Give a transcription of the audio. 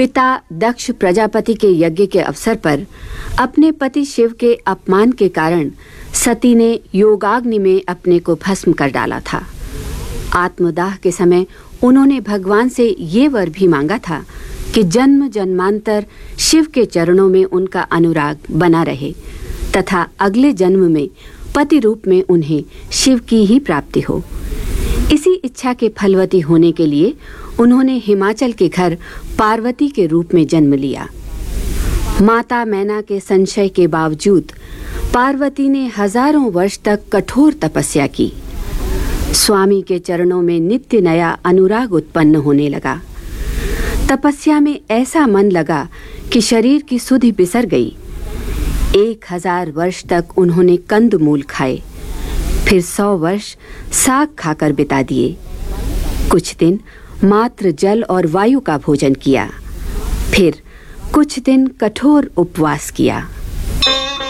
पिता दक्ष प्रजापति के यज्ञ के अवसर पर अपने पति शिव के अपमान के कारण सती ने योगाग्नि में अपने को भस्म कर डाला था। आत्मदाह के समय उन्होंने भगवान से ये वर भी मांगा था कि जन्म जन्मांतर शिव के चरणों में उनका अनुराग बना रहे तथा अगले जन्म में पति रूप में उन्हें शिव की ही प्राप्ति हो। इसी इच्छा के फलवती होने के लिए उन्होंने हिमाचल के घर पार्वती के रूप में जन्म लिया। माता मैना के संशय के बावजूद पार्वती ने हजारों वर्ष तक कठोर तपस्या की। स्वामी के चरणों में नित्य नया अनुराग उत्पन्न होने लगा। तपस्या में ऐसा मन लगा कि शरीर की सुधि बिसर गई। 1000 वर्ष तक उन्होंने कंदमूल खाए, फिर 100 वर्ष साग खाकर बिता दिए। कुछ दिन मात्र जल और वायु का भोजन किया, फिर कुछ दिन कठोर उपवास किया।